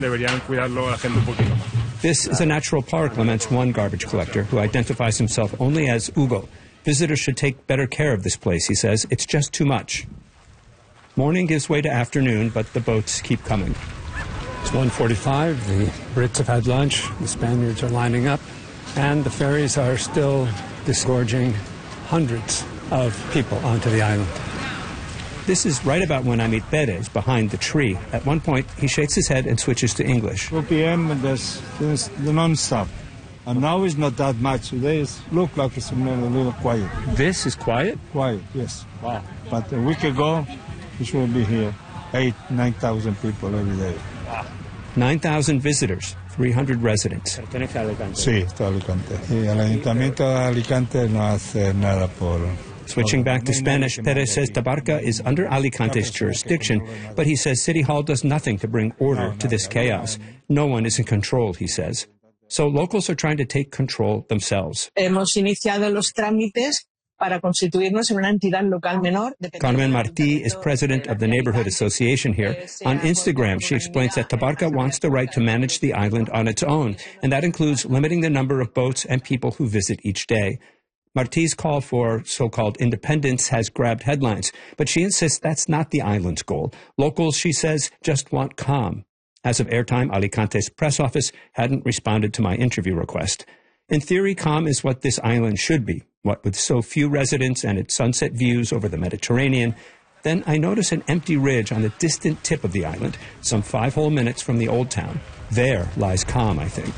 This is a natural park, laments one garbage collector who identifies himself only as Hugo. Visitors should take better care of this place, he says. It's just too much. Morning gives way to afternoon, but the boats keep coming. It's 1:45. The Brits have had lunch. The Spaniards are lining up. And the ferries are still disgorging hundreds of people onto the island. This is right about when I meet Perez behind the tree. At one point, he shakes his head and switches to English. 2 p.m. there's the non-stop. And now it's not that much. Today it looks like it's a little quiet. This is quiet? Quiet, yes. Wow. But a week ago, it will be here. 9,000 people every day. Wow. 9,000 visitors, 300 residents. Sí, está Alicante. Y el Ayuntamiento de Alicante no hace nada por... Switching back to Spanish, Perez says Tabarca is under Alicante's jurisdiction, but he says City Hall does nothing to bring order to this chaos. No one is in control, he says. So locals are trying to take control themselves. Hemos iniciado los trámites para constituirnos en una entidad local menor. Carmen Martí is president of the neighborhood association here. On Instagram, she explains that Tabarca wants the right to manage the island on its own, and that includes limiting the number of boats and people who visit each day. Martí's call for so-called independence has grabbed headlines, but she insists that's not the island's goal. Locals, she says, just want calm. As of airtime, Alicante's press office hadn't responded to my interview request. In theory, calm is what this island should be, what with so few residents and its sunset views over the Mediterranean. Then I notice an empty ridge on the distant tip of the island, some 5 whole minutes from the old town. There lies calm, I think.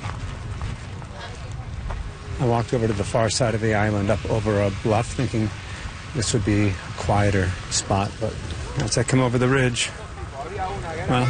I walked over to the far side of the island, up over a bluff, thinking this would be a quieter spot, but as I come over the ridge, well...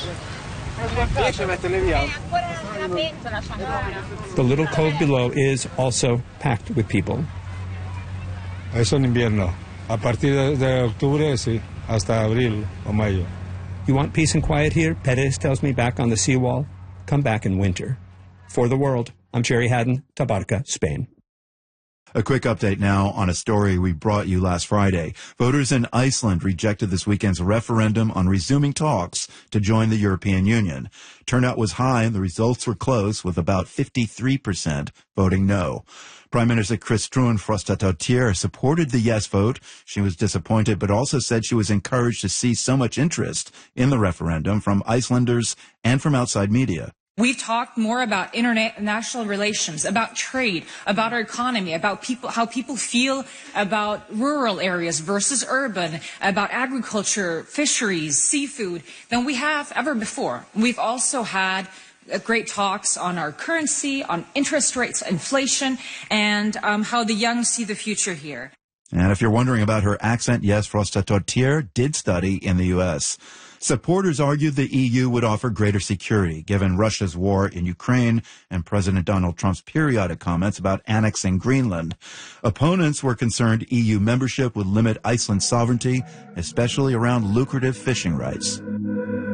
The little cove below is also packed with people. Es en invierno. A partir de octubre, sí, hasta abril o mayo. You want peace and quiet here? Perez tells me back on the seawall. Come back in winter. For the world, I'm Jerry Haddon, Tabarca, Spain. A quick update now on a story we brought you last Friday. Voters in Iceland rejected this weekend's referendum on resuming talks to join the European Union. Turnout was high and the results were close, with about 53% voting no. Prime Minister Kristrún Frostadóttir supported the yes vote. She was disappointed, but also said she was encouraged to see so much interest in the referendum from Icelanders and from outside media. We've talked more about international relations, about trade, about our economy, about people, how people feel about rural areas versus urban, about agriculture, fisheries, seafood than we have ever before. We've also had great talks on our currency, on interest rates, inflation, and how the young see the future here. And if you're wondering about her accent, yes, Frostadóttir did study in the U.S. Supporters argued the EU would offer greater security, given Russia's war in Ukraine and President Donald Trump's periodic comments about annexing Greenland. Opponents were concerned EU membership would limit Iceland's sovereignty, especially around lucrative fishing rights.